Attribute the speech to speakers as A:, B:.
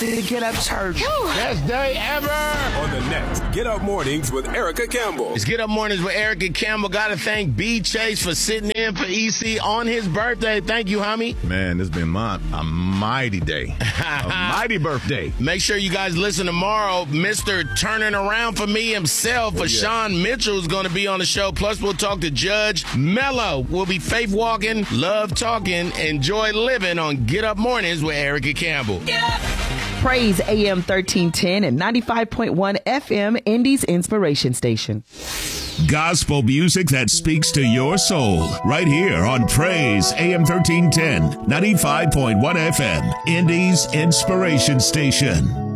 A: to get up church.
B: Best day ever.
C: On the next Get Up Mornings with Erica Campbell.
B: It's Get Up Mornings with Erica Campbell. Got to thank B. Chase for sitting in for EC on his birthday. Thank you, homie.
D: Man, it's been a mighty day. A mighty birthday.
B: Make sure you guys listen tomorrow. Mr. Turning Around for Me himself, Sean Mitchell, is going to be on the show. Plus, we'll talk to Judge Mello. We'll be faith walking, love talking, enjoy living on Get Up Mornings with Erica Campbell.
A: Praise AM 1310 and 95.1 FM, Indy's Inspiration Station.
E: Gospel music that speaks to your soul. Right here on Praise AM 1310, 95.1 FM, Indy's Inspiration Station.